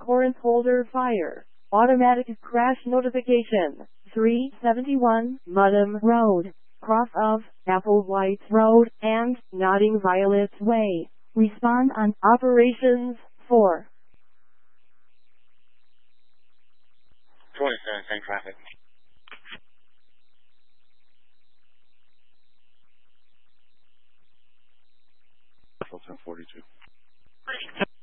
Corinth Holder Fire. Automatic crash notification. 371 Mudham Road, cross of Applewhite Road and Notting Violet Way. Respond on Operations 4. 27, same traffic. Fulton 42.